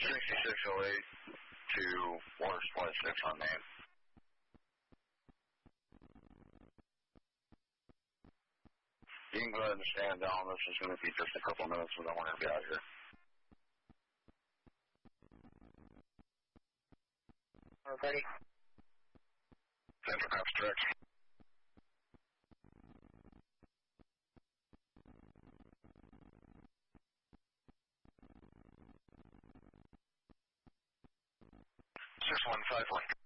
6608 to Water Supply 6 on main. You can go ahead and stand down. This is going to be just a couple minutes, so I don't want to be out here. Ready? Central Cops direct. Six 151.